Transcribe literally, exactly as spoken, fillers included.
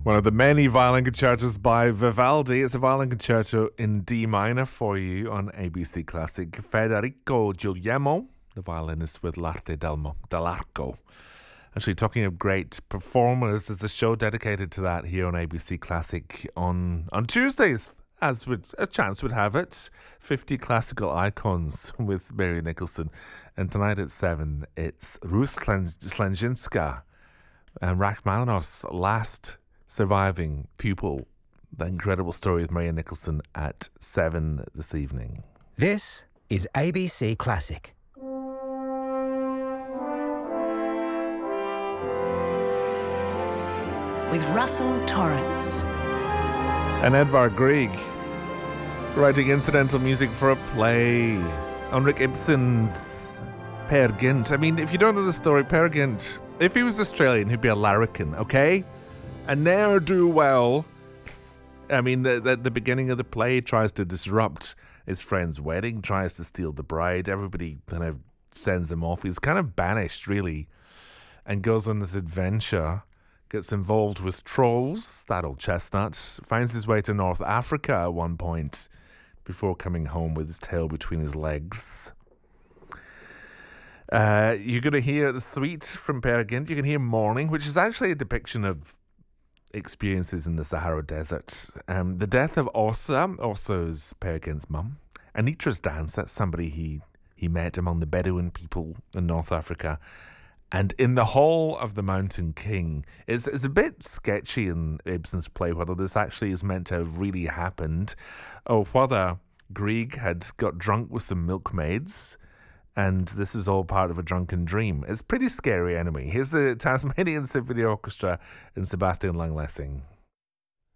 One of the many violin concertos by Vivaldi. It's a violin concerto in D minor for you on A B C Classic. Federico Guglielmo, the violinist with L'Arte del- dell'Arco. Actually, talking of great performers, there's a show dedicated to that here on A B C Classic on, on Tuesdays, as would a chance would have it. fifty classical icons with Mary Nicholson. And tonight at seven, it's Ruth Slanzinska and Rachmaninoff's last surviving pupil. The incredible story of Maria Nicholson at seven this evening. This is A B C Classic. With Russell Torrance. And Edvard Grieg, writing incidental music for a play. Henrik Ibsen's Peer Gynt. I mean, if you don't know the story, Peer Gynt, if he was Australian, he'd be a larrikin, okay? A ne'er-do-well. I mean, the, the, the beginning of the play tries to disrupt his friend's wedding, tries to steal the bride. Everybody kind of sends him off. He's kind of banished, really, and goes on this adventure. Gets involved with trolls, that old chestnut, finds his way to North Africa at one point before coming home with his tail between his legs. Uh, you're going to hear the suite from Peer Gynt. You can hear Morning, which is actually a depiction of experiences in the Sahara Desert. Um, the death of Ossa, Osso's Peer Gynt's mum. Anitra's Dance, that's somebody he, he met among the Bedouin people in North Africa. And in the Hall of the Mountain King, it's, it's a bit sketchy in Ibsen's play whether this actually is meant to have really happened, or whether Grieg had got drunk with some milkmaids, and this is all part of a drunken dream. It's pretty scary anyway. Here's the Tasmanian Symphony Orchestra and Sebastian Langlessing.